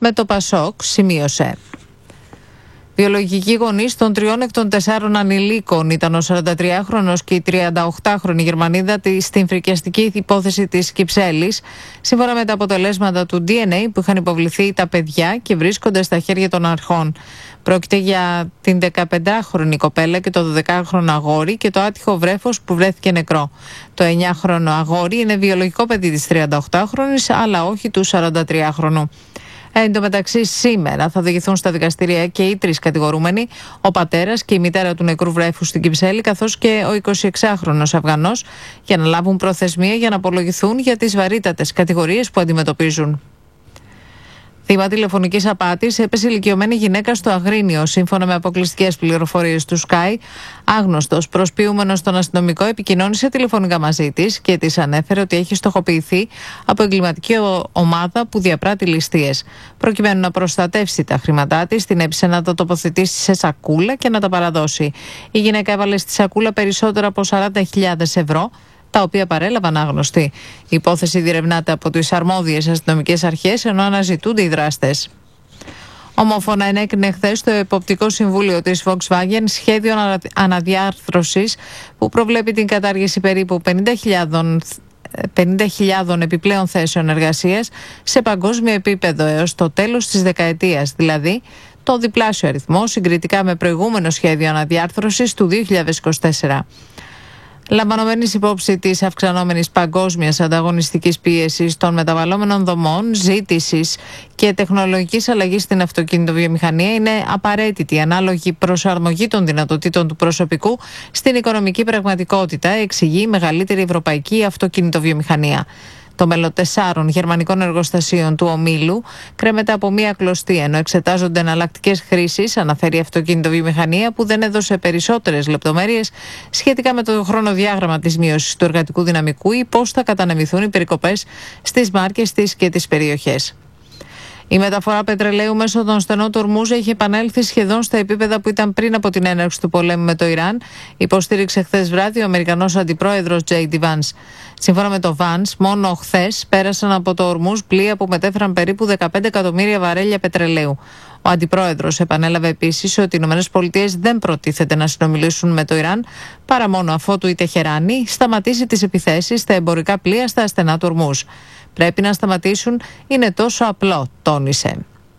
με το Πασόκ, σημείωσε. Βιολογικοί γονείς των 3 εκ των 4 ανηλίκων ήταν ο 43χρονος και η 38χρονη Γερμανίδα στην φρικιαστική υπόθεση της Κυψέλης. Σύμφωνα με τα αποτελέσματα του DNA που είχαν υποβληθεί τα παιδιά και βρίσκονται στα χέρια των αρχών. Πρόκειται για την 15χρονη κοπέλα και το 12χρονο αγόρι και το άτυχο βρέφος που βρέθηκε νεκρό. Το 9χρονο αγόρι είναι βιολογικό παιδί της 38χρονης, αλλά όχι του 43χρονου. Εν τω μεταξύ, σήμερα θα οδηγηθούν στα δικαστήρια και οι 3 κατηγορούμενοι, ο πατέρας και η μητέρα του νεκρού βρέφους στην Κυψέλη, καθώς και ο 26χρονος Αφγανός, για να λάβουν προθεσμία για να απολογηθούν για τις βαρύτατες κατηγορίες που αντιμετωπίζουν. Θύμα τηλεφωνικής απάτης έπεσε ηλικιωμένη γυναίκα στο Αγρίνιο. Σύμφωνα με αποκλειστικές πληροφορίες του Sky, άγνωστος προσποιούμενος στον αστυνομικό επικοινώνησε τηλεφωνικά μαζί της και της ανέφερε ότι έχει στοχοποιηθεί από εγκληματική ομάδα που διαπράττει ληστείες. Προκειμένου να προστατεύσει τα χρήματά της, την έπεισε να τα τοποθετήσει σε σακούλα και να τα παραδώσει. Η γυναίκα έβαλε στη σακούλα περισσότερα από 40.000 ευρώ, τα οποία παρέλαβαν άγνωστοι. Η υπόθεση διερευνάται από τις αρμόδιες αστυνομικές αρχές, ενώ αναζητούνται οι δράστες. Ομόφωνα ενέκρινε χθες το Εποπτικό Συμβούλιο της Volkswagen σχέδιο αναδιάρθρωσης που προβλέπει την κατάργηση περίπου 50.000 επιπλέον θέσεων εργασίας σε παγκόσμιο επίπεδο έως το τέλος της δεκαετίας, δηλαδή το διπλάσιο αριθμό συγκριτικά με προηγούμενο σχέδιο αναδιάρθρωσης του 2024. Λαμβανομένης υπόψη της αυξανόμενης παγκόσμιας ανταγωνιστικής πίεσης των μεταβαλλόμενων δομών, ζήτησης και τεχνολογικής αλλαγής στην αυτοκινητοβιομηχανία, είναι απαραίτητη η ανάλογη προσαρμογή των δυνατοτήτων του προσωπικού στην οικονομική πραγματικότητα, εξηγεί η μεγαλύτερη ευρωπαϊκή αυτοκινητοβιομηχανία. Το μέλλον 4 γερμανικών εργοστασίων του ομίλου κρέμεται από μία κλωστή, ενώ εξετάζονται εναλλακτικές χρήσεις, αναφέρει η αυτοκινητοβιομηχανία, που δεν έδωσε περισσότερες λεπτομέρειες σχετικά με το χρονοδιάγραμμα της μείωσης του εργατικού δυναμικού ή πώς θα κατανεμηθούν οι περικοπές στις μάρκες της και τις περιοχές. Η μεταφορά πετρελαίου μέσω των στενών του Ορμούζ έχει επανέλθει σχεδόν στα επίπεδα που ήταν πριν από την έναρξη του πολέμου με το Ιράν, υποστήριξε χθες βράδυ ο Αμερικανός αντιπρόεδρος J.D. Vance. Σύμφωνα με το Vance, μόνο χθες πέρασαν από το Ορμούζ πλοία που μετέφεραν περίπου 15 εκατομμύρια βαρέλια πετρελαίου. Ο αντιπρόεδρος επανέλαβε επίσης ότι οι ΗΠΑ δεν προτίθεται να συνομιλήσουν με το Ιράν παρά μόνο αφότου η Τεχεράνη σταματήσει τις επιθέσεις στα εμπορικά πλοία στα στενά του Ορμούζ. Πρέπει να σταματήσουν, είναι τόσο απλό, τόνισε.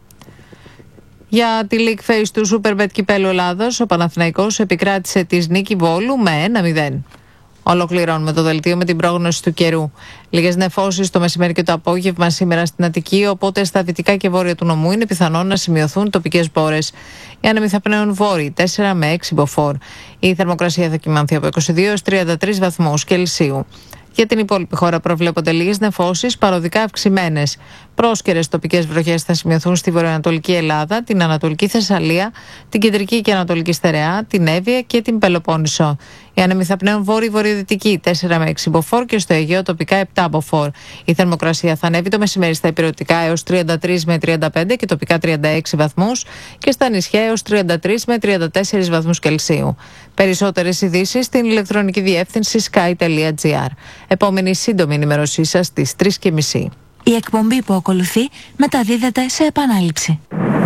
Για τη League Phase του Superbet Κυπέλλου Ελλάδος, ο Παναθηναϊκός επικράτησε της Νίκη Βόλου με 1-0. Ολοκληρώνουμε το δελτίο με την πρόγνωση του καιρού. Λίγες νεφώσεις το μεσημέρι και το απόγευμα σήμερα στην Αττική, οπότε στα δυτικά και βόρεια του νομού είναι πιθανόν να σημειωθούν τοπικές μπόρες. Οι άνεμοι θα πνέουν βόρειοι 4 με 6 μποφόρ. Η θερμοκρασία θα κυμανθεί από 22 έως 33 βαθμούς Κελσίου. Για την υπόλοιπη χώρα προβλέπονται λίγες νεφώσεις, παροδικά αυξημένες. Πρόσκαιρες τοπικές βροχές θα σημειωθούν στη βορειοανατολική Ελλάδα, την Ανατολική Θεσσαλία, την Κεντρική και Ανατολική Στερεά, την Εύβοια και την Πελοπόννησο. Οι άνεμοι θα πνέουν βόρειο-βορειοδυτική 4 με 6 μποφόρ και στο Αιγαίο τοπικά 7 μποφόρ. Η θερμοκρασία θα ανέβει το μεσημέρι στα ηπειρωτικά έως 33 με 35 και τοπικά 36 βαθμούς και στα νησιά έως 33 με 34 βαθμούς Κελσίου. Περισσότερες ειδήσεις στην ηλεκτρονική διεύθυνση sky.gr. Επόμενη σύντομη ενημέρωσή σας στις 3:30. Η εκπομπή που ακολουθεί μεταδίδεται σε επανάληψη.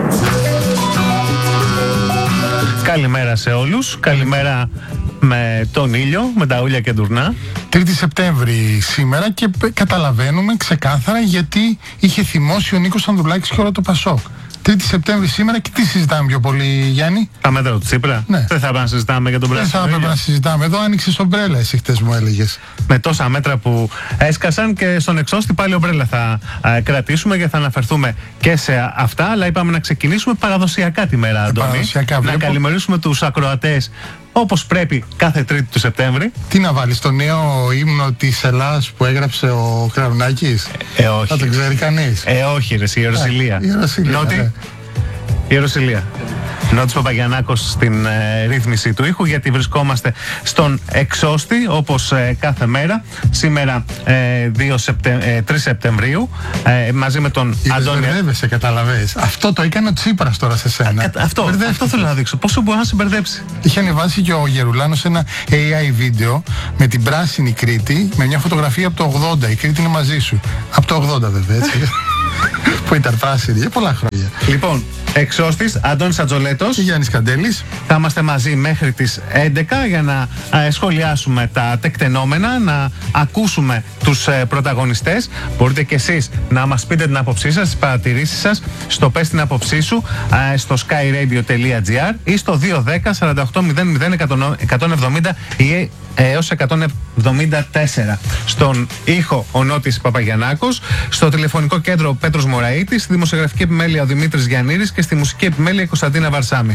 Καλημέρα σε όλους. Καλημέρα με τον ήλιο, με τα ούλια και ντουρνά. 3η Σεπτέμβρη σήμερα και καταλαβαίνουμε ξεκάθαρα γιατί είχε θυμώσει ο Νίκος Ανδρουλάκης και όλο το Πασόκ. 3η Σεπτέμβρη σήμερα και τι συζητάμε πιο πολύ, Γιάννη? Τα μέτρα του Τσίπρα. Ναι. Δεν θα έπρεπε να συζητάμε για τον πράσινο. Δεν θα έπρεπε να συζητάμε. Εδώ άνοιξε ομπρέλα, εσύ χτες μου έλεγες. Με τόσα μέτρα που έσκασαν και στον εξώστη πάλι ομπρέλα θα κρατήσουμε και θα αναφερθούμε και σε αυτά. Αλλά είπαμε να ξεκινήσουμε παραδοσιακά τη μέρα, Αντώνη. Να καλημερίσουμε τους ακροατές όπως πρέπει κάθε Τρίτη του Σεπτέμβρη. Τι να βάλεις, το νέο ύμνο της Ελλάδας που έγραψε ο Κραουνάκης? Όχι. Θα τον ξέρει κανείς? Όχι ρε, η Ιεροσυλία. Νότι. Ιεροσυλία. Νότης Παπαγιαννάκος στην ρύθμιση του ήχου, γιατί βρισκόμαστε στον εξώστη όπως κάθε μέρα. Σήμερα 3 Σεπτεμβρίου μαζί με τον Αντώνη. Μπερδεύεσαι, καταλαβαίνεις. Αυτό το έκανε ο Τσίπρας τώρα σε σένα. Αυτό θέλω να δείξω. Πόσο μπορεί να σε μπερδέψει. Είχε ανεβάσει και ο Γερουλάνος ένα AI βίντεο με την πράσινη Κρήτη, με μια φωτογραφία από το 80. Η Κρήτη είναι μαζί σου. Από το 80 βέβαια, έτσι. που ήταν πράσινη για πολλά χρόνια. Λοιπόν, εξώστης Αντώνης Ατζολέτος Και Γιάννης Καντέλης. Θα είμαστε μαζί μέχρι τις 11 για να σχολιάσουμε τα τεκτενόμενα, να ακούσουμε τους πρωταγωνιστές. Μπορείτε και εσείς να μας πείτε την άποψή σας, τις παρατηρήσεις σας στο πες την άποψή σου στο skyradio.gr ή στο 210 48 00 170 ή έως 174. Στον ήχο ο Νότης Παπαγιαννάκος, στο τηλεφωνικό κέντρο ο Πέτρος Μωραΐτης, στη δημοσιογραφική επιμέλεια ο Δημήτρης Γιαννήρης και στη μουσική επιμέλεια η Κωνσταντίνα Βαρσάμη.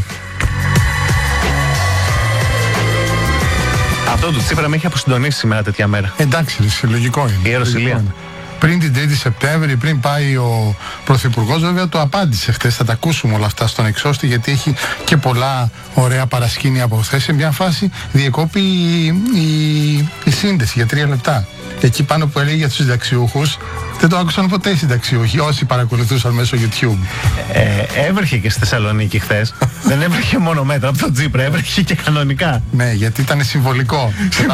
Αυτό του Τσίπρα με έχει αποσυντονίσει σήμερα τέτοια μέρα. Εντάξει, λογικό είναι. Η Ιεροσυλία. Πριν την 3η Σεπτέμβρη, πριν πάει ο Πρωθυπουργός, βέβαια το απάντησε χτες. Θα τα ακούσουμε όλα αυτά στον εξώστη, γιατί έχει και πολλά ωραία παρασκήνια από χθες. Σε μια φάση διεκόπη η σύνδεση για 3 λεπτά. Εκεί πάνω που έλεγε για τους συνταξιούχους, δεν το άκουσαν ποτέ οι συνταξιούχοι, όσοι παρακολουθούσαν μέσω YouTube. Έβρεχε και στη Θεσσαλονίκη χθες. Δεν έβρεχε μόνο μέτρα από τον Τσίπρα, έβρεχε και κανονικά. Ναι, γιατί ήταν συμβολικό.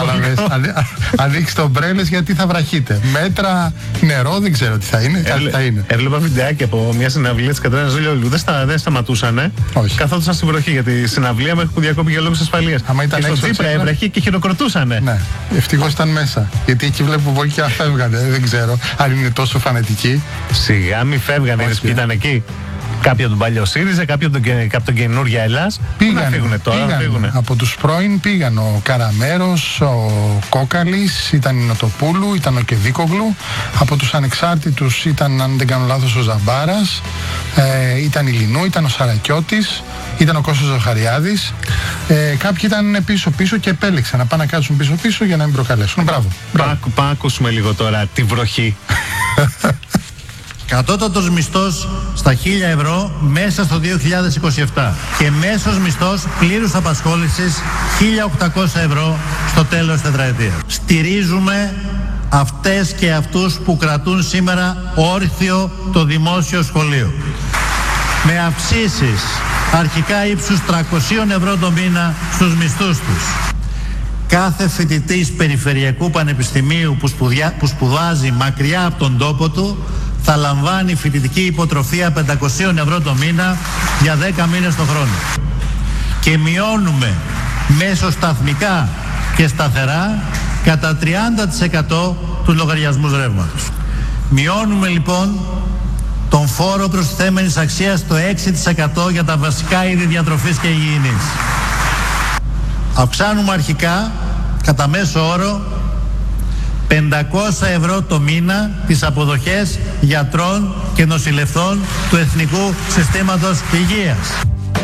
Αν ρίξει το ομπρέλες, γιατί θα βραχείτε. Μέτρα, νερό, δεν ξέρω τι θα είναι. Κάτι θα είναι. Έβλεπα βιντεάκι από μια συναυλία της Κατρίνας Ζωλιόλου. Δεν σταματούσαν. Όχι. Καθόντουσαν στην βροχή, γιατί η συναυλία μέχρι που διακόπηκε για λόγους ασφαλείας. Και στον Τσίπρα έβρεχε και χειροκροτούσανε. Ναι, ευτυχώς ήταν μέσα. Γιατί εκεί βλέπω πολύ και φεύγανε. Δεν ξέρω αν είναι τόσο φανατικοί. Σιγά μη φεύγανε, είδες ποιοι ήταν εκεί. Κάποιοι από τον παλιό ΣΥΡΙΖΑ, κάποιοι από τον καινούργια Ελλάς. Πήγανε. Από τους πρώην πήγαν ο Καραμέρος, ο Κόκαλης, ήταν η Νοτοπούλου, ήταν ο Κεδίκογλου. Από τους ανεξάρτητους ήταν, αν δεν κάνω λάθος, ο Ζαμπάρας, ήταν η Λινού, ήταν ο Σαρακιώτης, ήταν ο Κώστας Ζαχαριάδης. Κάποιοι ήταν πίσω-πίσω και επέλεξαν να πάνε να κάτσουν πίσω-πίσω για να μην προκαλέσουν. Μπράβο. Πάμε ακούσουμε λίγο τώρα τη βροχή. Κατώτατος μισθός στα 1.000 ευρώ μέσα στο 2027 και μέσος μισθός πλήρους απασχόλησης 1.800 ευρώ στο τέλος της τετραετίας. Στηρίζουμε αυτές και αυτούς που κρατούν σήμερα όρθιο το δημόσιο σχολείο. Με αυξήσεις αρχικά ύψους 300 ευρώ το μήνα στους μισθούς τους. Κάθε φοιτητής περιφερειακού πανεπιστημίου που σπουδάζει μακριά από τον τόπο του θα λαμβάνει φοιτητική υποτροφία 500 ευρώ το μήνα για 10 μήνες το χρόνο. Και μειώνουμε μέσω σταθμικά και σταθερά κατά 30% τους λογαριασμούς ρεύματος. Μειώνουμε λοιπόν τον φόρο προστιθέμενης αξίας στο 6% για τα βασικά είδη διατροφής και υγιεινής. Αυξάνουμε αρχικά κατά μέσο όρο 500 ευρώ το μήνα τις αποδοχές γιατρών και νοσηλευτών του Εθνικού Συστήματος Υγείας.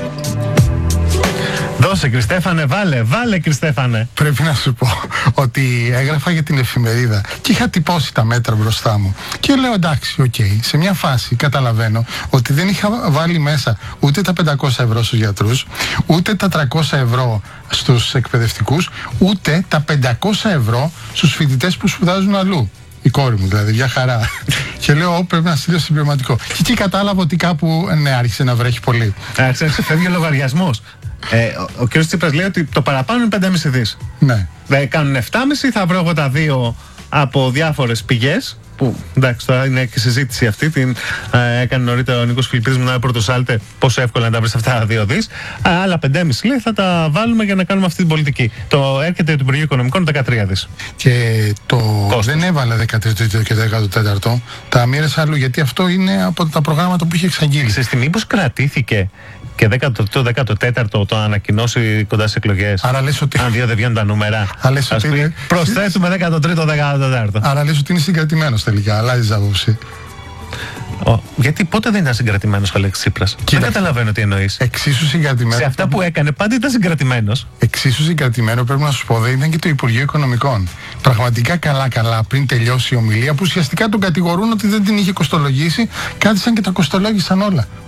Δώσε Κριστέφανε, βάλε Κριστέφανε. Πρέπει να σου πω ότι έγραφα για την εφημερίδα και είχα τυπώσει τα μέτρα μπροστά μου. Και λέω εντάξει, οκ. Σε μια φάση καταλαβαίνω ότι δεν είχα βάλει μέσα ούτε τα 500 ευρώ στους γιατρούς, ούτε τα 300 ευρώ στους εκπαιδευτικούς, ούτε τα 500 ευρώ στους φοιτητές που σπουδάζουν αλλού. Η κόρη μου δηλαδή, για χαρά. Και λέω, πρέπει να στείλω συμπληρωματικό. Και εκεί κατάλαβα ότι κάπου άρχισε να βρέχει πολύ. Άρχισε να φεύγει ο λογαριασμός. Ο κ. Τσίπρας λέει ότι το παραπάνω είναι 5,5 δις. Ναι. Κάνουν 7,5, θα βρω εγώ τα δύο από διάφορες πηγές. Που εντάξει, τώρα είναι και συζήτηση αυτή. Την έκανε νωρίτερα ο Νίκος Φιλιππίδης με ένα πρωτοσάλτε πόσο εύκολα να τα βρεις αυτά τα 2 δις. Άλλα 5,5 λέει θα τα βάλουμε για να κάνουμε αυτή την πολιτική. Το έρχεται το Υπουργείο Οικονομικών 13 δις. Και δεν έβαλε 13ο και 14ο. Τα μοίρασε αλλού γιατί αυτό είναι από τα προγράμματα που είχε εξαγγείλει. Σε στιγμή πως κρατήθηκε και 14ο το ανακοινώσει κοντά στις εκλογές. Άρα λες ότι. Αν δύο δεν βγαίνουν τα νούμερα. Προσθέτουμε 13ο. Άρα λες ότι είναι συγκρατημένος τελικά. Αλλάζει άποψη. Γιατί πότε δεν ήταν συγκρατημένος ο Αλέξης Τσίπρας? Δεν καταλαβαίνω τι εννοείς. Εξίσου συγκρατημένο. Σε αυτά που έκανε πάντα ήταν συγκρατημένος. Εξίσου συγκρατημένο πρέπει να σου πω δεν ήταν και το Υπουργείο Οικονομικών. Πραγματικά καλά πριν τελειώσει η ομιλία που ουσιαστικά τον κατηγορούν ότι δεν την είχε κοστολογήσει, κάθισαν και τα κοστολόγησαν όλα.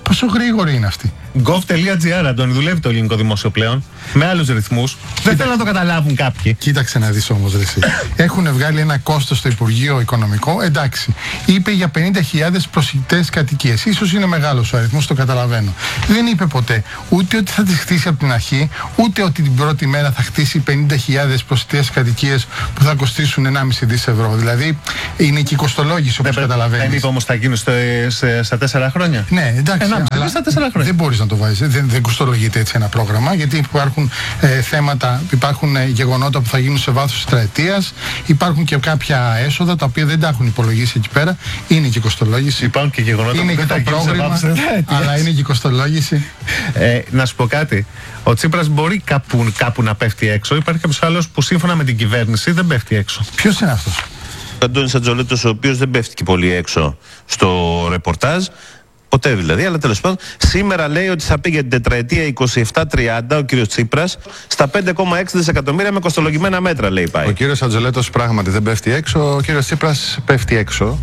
Πόσο γρήγορη είναι αυτή. Gov.gr, Αντώνη, δουλεύει το ελληνικό δημόσιο πλέον. Με άλλους ρυθμούς. Δεν θέλω να το καταλάβουν κάποιοι. Κοίταξε να δεις όμως, ρε εσύ. Έχουν βγάλει ένα κόστος στο Υπουργείο Οικονομικό. Εντάξει, είπε για 50.000 προσιτές κατοικίες. Ίσως είναι μεγάλος ο αριθμός, το καταλαβαίνω. Δεν είπε ποτέ ούτε ότι θα τις χτίσει από την αρχή, ούτε ότι την πρώτη μέρα θα χτίσει 50.000 προσιτές κατοικίες που θα κοστίσουν 1,5 δις ευρώ. Δηλαδή είναι και η κοστολόγηση, όπως καταλαβαίνεις. Δεν είπε όμως θα γίνουν στα 4 χρόνια. Ναι, εντάξει. Στα 4 χρόνια. Δεν μπορείς να το βάζεις. Δεν κοστολογείται έτσι ένα πρόγραμμα, γιατί υπάρχουν θέματα, υπάρχουν γεγονότα που θα γίνουν σε βάθος τετραετίας, υπάρχουν και κάποια έσοδα τα οποία δεν τα έχουν υπολογίσει εκεί πέρα. Είναι και η κοστολόγηση. Υπάρχουν και γεγονότα είναι που και δεν το θα πρόγραμμα, αλλά είναι και η κοστολόγηση. Να σου πω κάτι. Ο Τσίπρας μπορεί κάπου να πέφτει έξω. Υπάρχει κάποιος άλλος που σύμφωνα με την κυβέρνηση δεν πέφτει έξω. Ποιος είναι αυτός? Ο Αντώνης Ατζολέτος, ο οποίος δεν πέφτει και πολύ έξω στο ρεπορτάζ. Ποτέ δηλαδή, αλλά τέλος πάντων. Σήμερα λέει ότι θα πήγε την τετραετία 27-30 ο κύριος Τσίπρας στα 5,6 δισεκατομμύρια με κοστολογημένα μέτρα, λέει πάει. Ο κύριος Ατζολέτος πράγματι δεν πέφτει έξω, ο κύριος Τσίπρας πέφτει έξω.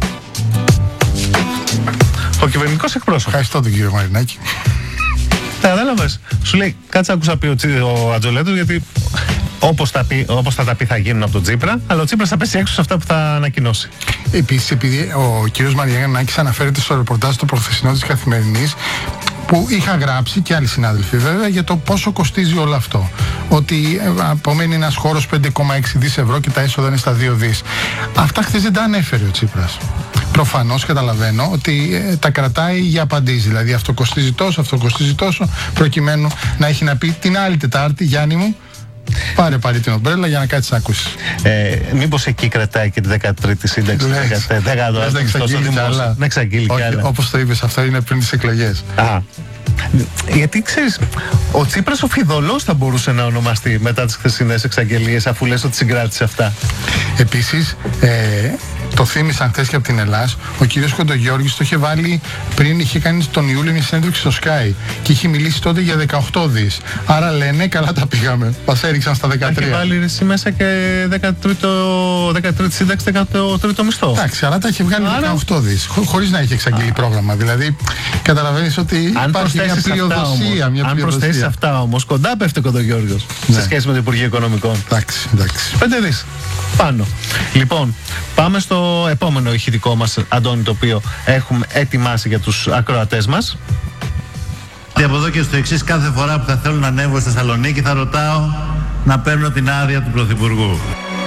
Ο κυβερνητικός εκπρόσωπος. Ευχαριστώ τον κύριο Μαρινάκη. Κατάλαβες. Σου λέει, κάτσε άκουσα πει ο Ατζολέτος, γιατί όπως θα τα πει θα γίνουν από τον Τσίπρα, αλλά ο Τσίπρας θα πέσει έξω σε αυτά που θα ανακοινώσει. Επίσης, επειδή ο κύριος Μαρινάκης αναφέρεται στο ρεπορτάζ το προχθεσινό της Καθημερινής, που είχα γράψει και άλλοι συνάδελφοι βέβαια για το πόσο κοστίζει όλο αυτό. Ότι απομένει ένας χώρος 5,6 δις ευρώ και τα έσοδα είναι στα 2 δις. Αυτά χθες δεν τα ανέφερε ο Τσίπρας. Προφανώς καταλαβαίνω ότι τα κρατάει για απαντήσει. Δηλαδή αυτό κοστίζει τόσο, αυτό κοστίζει τόσο, προκειμένου να έχει να πει την άλλη Τετάρτη, Γιάννη μου, πάρε την ομπρέλα για να κάτσεις να ακούσεις. Μήπως εκεί κρατάει και τη 13η σύνταξη. Να εξαγγείλει κι άλλα. Όπως το είπες, αυτό είναι πριν τις εκλογές. Γιατί ξέρεις, ο Τσίπρας ο Φιδωλός θα μπορούσε να ονομαστεί μετά τις χθεσινές εξαγγελίες, αφού λες ότι συγκράτησε αυτά. Επίσης, το θύμισαν χθες και από την Ελλάς, ο κύριος Κοντογιώργης το είχε βάλει πριν, είχε κάνει τον Ιούλιο μια συνέντευξη στο Sky και είχε μιλήσει τότε για 18 δις. Άρα λένε, καλά τα πήγαμε. Μας έριξαν στα 13. Είχε βάλει εσύ μέσα και 13η σύνταξη, 13ο μισθό. Εντάξει, αλλά τα είχε βγάλει 18 δις, χωρίς να είχε εξαγγείλει πρόγραμμα. Δηλαδή, καταλαβαίνεις ότι υπάρχει μια πλειοδοσία. Αν προσθέσεις αυτά όμως, κοντά πέφτει ο Κοντογιώργιος σε σχέση με το Υπουργείο Οικονομικών. Εντάξει. 5 δις. Πάνω. Λοιπόν, πάμε στο επόμενο ηχητικό μας, Αντώνη, το οποίο έχουμε ετοιμάσει για τους ακροατές μας. Και από εδώ και στο εξής, κάθε φορά που θα θέλω να ανέβω στη Θεσσαλονίκη θα ρωτάω να παίρνω την άδεια του Πρωθυπουργού.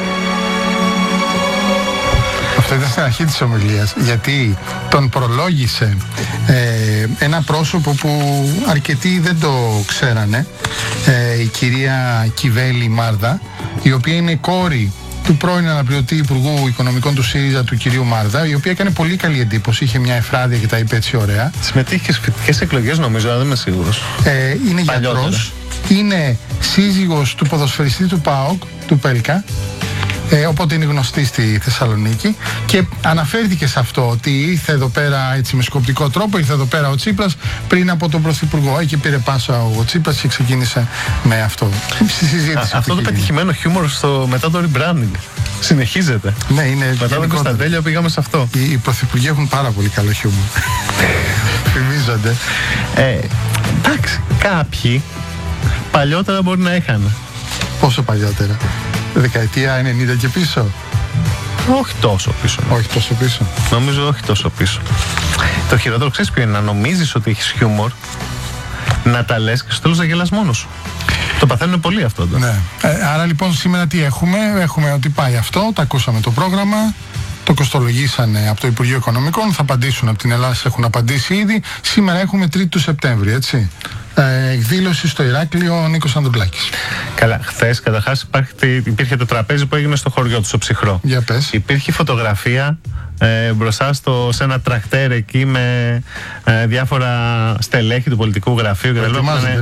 Αυτό ήταν στην αρχή της ομιλίας, γιατί τον προλόγησε ένα πρόσωπο που αρκετοί δεν το ξέρανε, η κυρία Κιβέλη Μάρδα, η οποία είναι κόρη του πρώην αναπληρωτή Υπουργού Οικονομικών του ΣΥΡΙΖΑ, του κυρίου Μάρδα, η οποία έκανε πολύ καλή εντύπωση, είχε μια εφράδια και τα είπε έτσι ωραία. Συμμετείχε στις φοιτητικές εκλογές, νομίζω, αλλά δεν είμαι σίγουρος. Είναι γιατρός, είναι σύζυγος του ποδοσφαιριστή του ΠΑΟΚ, του Πέλκα. Οπότε είναι γνωστή στη Θεσσαλονίκη και αναφέρθηκε σε αυτό ότι ήρθε εδώ πέρα έτσι με σκοπτικό τρόπο, ήρθε εδώ πέρα ο Τσίπρας πριν από τον Πρωθυπουργό. Εκεί πήρε πάσα ο Τσίπρας και ξεκίνησε με αυτό. Στη συζήτηση. Αυτό το πετυχημένο χιούμορ μετά το rebranding συνεχίζεται. Ναι, είναι. Μετά τον Κωνσταντέλια πήγαμε σε αυτό. Οι πρωθυπουργοί έχουν πάρα πολύ καλό χιούμορ. Φημίζονται. Εντάξει, κάποιοι παλιότερα μπορεί να είχαν. Πόσο παλιότερα? Δεκαετία 90 και πίσω? Όχι τόσο πίσω. Όχι τόσο πίσω. Νομίζω όχι τόσο πίσω. Το χειρότερο ξέρεις ποιο είναι? Να νομίζεις ότι έχεις χιούμορ, να τα λες και στο τέλος να γελάς μόνος σου. Το παθαίνουν πολύ αυτό. Ναι. Άρα λοιπόν σήμερα τι έχουμε? Έχουμε ότι πάει αυτό, τα ακούσαμε το πρόγραμμα, το κοστολογήσανε από το Υπουργείο Οικονομικών, θα απαντήσουν από την Ελλάδα, έχουν απαντήσει ήδη. Σήμερα έχουμε 3η του Σεπτέμβρη, έτσι. Εκδήλωση στο Ηράκλειο, ο Νίκος Ανδρουλάκης. Καλά, χθες καταρχάς υπήρχε το τραπέζι που έγινε στο χωριό του, στο Ψυχρό. Για πες. Υπήρχε φωτογραφία μπροστά σε ένα τρακτέρ εκεί με διάφορα στελέχη του πολιτικού γραφείου και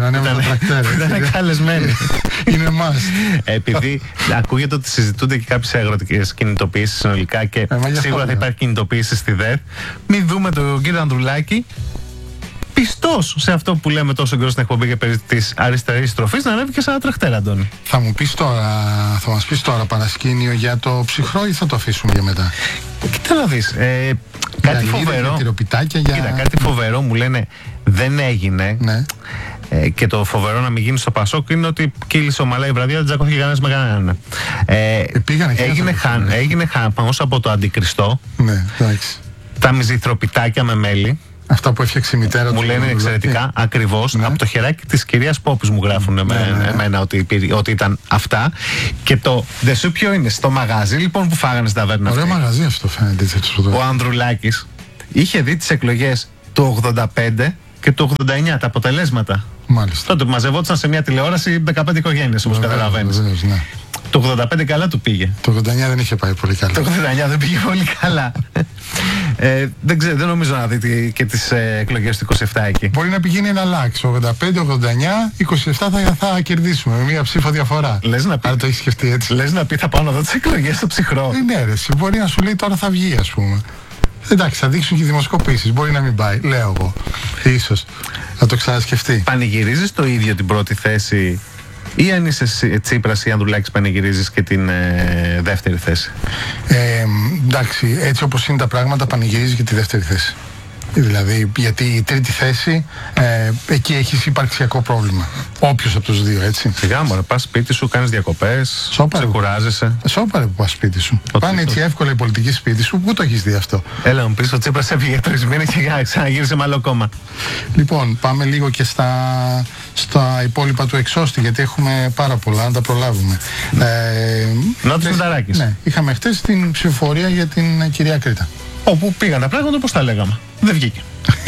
ήταν καλεσμένοι. Είναι εμάς. Επειδή ακούγεται ότι συζητούνται και κάποιες αγροτικές κινητοποιήσεις συνολικά και σίγουρα θα υπάρχει κινητοποίηση στη ΔΕΘ, μην δούμε τον κύριο Ανδρουλάκη πιστός σε αυτό που λέμε τόσο καιρό στην εκπομπή και περί της αριστερής στροφής να ανέβει και σε ένα τρακτέρ, Αντώνη. Θα μας πεις τώρα παρασκήνιο για το Ψυχρό ή θα το αφήσουμε για μετά? Κοίτα να δεις, Κάτι φοβερό. Κοίτα, κάτι φοβερό μου λένε δεν έγινε. Ναι. Και το φοβερό να μην γίνει στο Πασόκ είναι ότι κύλησε ομαλά η βραδιά, δεν τζακώθηκε κανένας με κανέναν. Έγινε χαμός από το αντικριστό. Ναι, εντάξει. Τα μυζηθροπιτάκια με μέλι. Αυτά που έφτιαξε η μητέρα του. Μου λένε εξαιρετικά, ακριβώς. Ναι. Από το χεράκι της κυρίας Πόπης μου γράφουν εμένα ότι ήταν αυτά. Και το δεσού ποιο είναι, στο μαγαζί λοιπόν που φάγανε στα ταβέρνα. Ωραίο μαγαζί αυτό φαίνεται. Ο Ανδρουλάκης είχε δει τις εκλογές του 85 και του 89, τα αποτελέσματα. Μάλιστα. Τότε που μαζευόντουσαν σε μια τηλεόραση 15 οικογένειες, όπως καταλαβαίνεις. Ναι. Το 85 καλά του πήγε. Το 89 δεν είχε πάει πολύ καλά. Το 89 δεν πήγε πολύ καλά. Δεν νομίζω να δει και τις εκλογές του 27 εκεί. Μπορεί να πηγαίνει να αλλάξει. 85, 89, 27 θα κερδίσουμε με μία ψήφο διαφορά. Λες να πει, αν το έχει σκεφτεί έτσι. Λες να πει θα πάω να δω τις εκλογές στο ψυχρό. Ναι, ρε, μπορεί να σου λέει τώρα θα βγει, ας πούμε. Εντάξει, θα δείξουν και δημοσκοπήσεις. Μπορεί να μην πάει, λέω εγώ. Ίσως να το ξανασκεφτεί. Πανηγυρίζεις το ίδιο την πρώτη θέση, ή αν είσαι Τσίπρας ή Ανδρουλάκης πανηγυρίζεις και την δεύτερη θέση? Εντάξει, έτσι όπως είναι τα πράγματα, πανηγυρίζει και τη δεύτερη θέση. Δηλαδή, γιατί η τρίτη θέση εκεί έχεις υπαρξιακό πρόβλημα. Όποιος από τους δύο, έτσι. Σιγά μωρέ, πας σπίτι σου, κάνεις διακοπές, ξεκουράζεσαι. Σώπαρε που πας σπίτι σου. Πάνε έτσι εύκολα οι πολιτικοί σπίτι σου, πού το έχεις δει αυτό? Έλα μου πεις, ο Τσίπρας έφυγε 3 μήνες και ξαναγύρισε με άλλο κόμμα. Λοιπόν, πάμε λίγο και στα υπόλοιπα του εξώστη, γιατί έχουμε πάρα πολλά, να τα προλάβουμε. Νότης Μηταράκης. Ναι, είχαμε χτες την ψηφοφορία για την κυρία Κρήτα. Όπου πήγαν τα πράγματα όπως τα λέγαμε. Δεν βγήκε.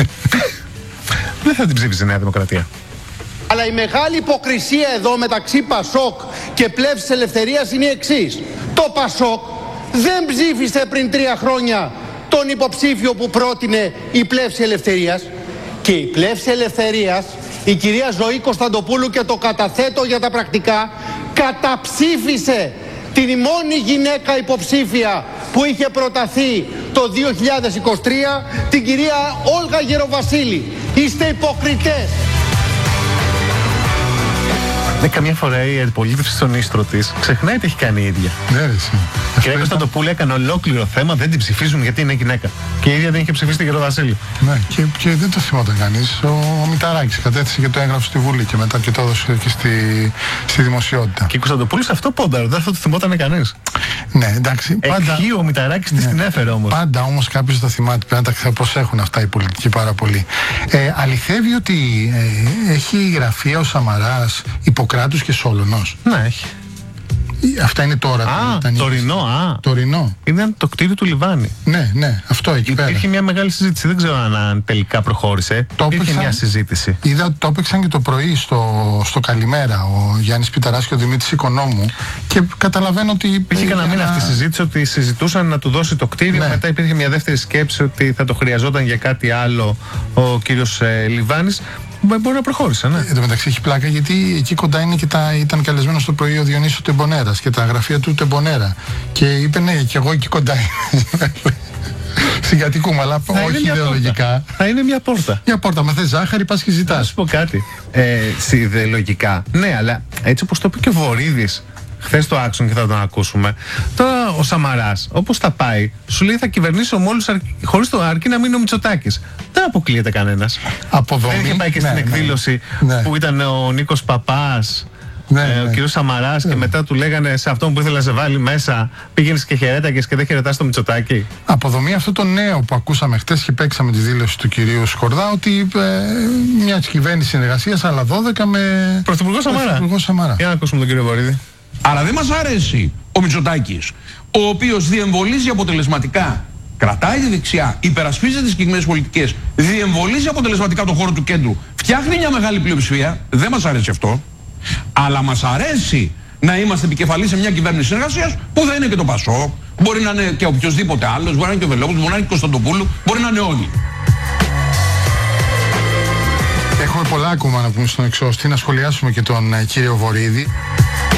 Δεν θα την ψήφισε η Νέα Δημοκρατία. Αλλά η μεγάλη υποκρισία εδώ μεταξύ Πασόκ και Πλεύσης Ελευθερίας είναι η εξής. Το Πασόκ δεν ψήφισε πριν 3 χρόνια τον υποψήφιο που πρότεινε η Πλεύση Ελευθερίας, και η Πλεύση Ελευθερίας, η κυρία Ζωή Κωνσταντοπούλου, και το καταθέτω για τα πρακτικά, καταψήφισε την μόνη γυναίκα υποψήφια που είχε προταθεί το 2023, την κυρία Όλγα Γεροβασίλη. Είστε υποκριτές. Ναι, καμιά φορά η αντιπολίτευση στον ίστρο της ξεχνάει τι έχει κάνει η ίδια. Ναι, ρε. Η κυρία Κωνσταντοπούλου έκανε ολόκληρο θέμα, δεν την ψηφίζουν γιατί είναι γυναίκα. Και η ίδια δεν είχε ψηφίσει την Γεροβασίλη. Ναι, και δεν το θυμόταν κανείς. Ο Μηταράκης κατέθεσε και το έγραψε στη Βουλή και μετά και το έδωσε και στη δημοσιότητα. Και η Κωνσταντοπούλου σε αυτό πόνταρε, δεν θα το θυμόταν κανείς. Ναι, εντάξει. Πάντα ο Μηταράκης της την έφερε όμως. Πάντα όμως κάποιος το θυμάται. Πρέπει να τα προσέχουν αυτά οι πολιτικοί πάρα πολύ. Αληθεύει ότι έχει γραφεία ο Σαμαράς Ιπποκράτους και Σόλωνος? Ναι, έχει. Αυτά είναι τώρα. Τωρινό. Ήταν το κτίριο του Λιβάνι. Ναι, αυτό εκεί πέρα. Υπήρχε μια μεγάλη συζήτηση. Δεν ξέρω αν τελικά προχώρησε. Υπήρχε μια συζήτηση. Είδα ότι το έπαιξαν και το πρωί στο Καλημέρα ο Γιάννης Πιταράς και ο Δημήτρης Οικονόμου. Και καταλαβαίνω ότι. Υπήρχε κανένα μήνα αυτή η συζήτηση ότι συζητούσαν να του δώσει το κτίριο. Ναι. Μετά υπήρχε μια δεύτερη σκέψη ότι θα το χρειαζόταν για κάτι άλλο ο κύριος Λιβάνης. Μπορεί να προχώρησε, ναι. Εν τω μεταξύ έχει πλάκα, γιατί εκεί κοντά είναι και ήταν καλεσμένος το πρωί ο Διονύσης Τεμπονέρας και τα γραφεία του Τεμπονέρα. Και είπε ναι, και εγώ εκεί κοντά είμαι. Συγκατοικούμε, αλλά όχι ιδεολογικά. Θα είναι μια πόρτα. Μια πόρτα. Μα θες ζάχαρη, πας και ζητάς. Να σου πω κάτι. Ιδεολογικά. Ναι, αλλά έτσι όπως το είπε και ο Βορίδης χθες το άξον και θα τον ακούσουμε. Τώρα ο Σαμαράς, όπως θα πάει, σου λέει θα κυβερνήσω με όλους χωρίς το αρκεί να μείνει ο Μητσοτάκης. Δεν αποκλείεται κανένας. Δεν είχε πάει και στην εκδήλωση που ήταν ο Νίκος Παπάς, ο κύριος Σαμαράς, και μετά του λέγανε σε αυτόν που ήθελε να σε βάλει μέσα, πήγαινες και χαιρέταγες και δεν χαιρετάς το Μητσοτάκη. Αποδομεί αυτό το νέο που ακούσαμε χτες και παίξαμε τη δήλωση του κυρίου Σκορδά, ότι μια κυβέρνηση συνεργασίας, αλλά 12 με Πρωθυπουργό Σαμαρά. Για να ακούσουμε τον κύριο Βορίδη. Αλλά δεν μας αρέσει ο Μητσοτάκης, ο οποίος διεμβολίζει αποτελεσματικά, κρατάει τη δεξιά, υπερασπίζεται τις συγκεκριμένες πολιτικές, διεμβολίζει αποτελεσματικά τον χώρο του κέντρου, φτιάχνει μια μεγάλη πλειοψηφία. Δεν μας αρέσει αυτό. Αλλά μας αρέσει να είμαστε επικεφαλής σε μια κυβέρνηση συνεργασίας που δεν είναι και το Πασόκ, μπορεί να είναι και οποιοδήποτε άλλος, μπορεί να είναι και ο Βελόπουλος, μπορεί να είναι και ο Κωνσταντοπούλου, μπορεί να είναι όλοι. Έχουμε πολλά ακόμα να πούμε στον εξώστη, να σχολιάσουμε και τον κύριο Βορίδη.